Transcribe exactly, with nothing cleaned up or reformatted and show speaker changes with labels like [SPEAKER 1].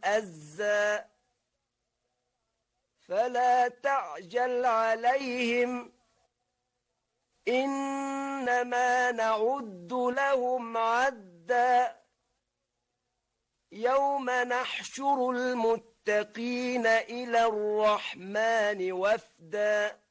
[SPEAKER 1] أزا فلا تعجل عليهم إنما نعد لهم عدا يوم نحشر المتقين إلى الرحمن وفدا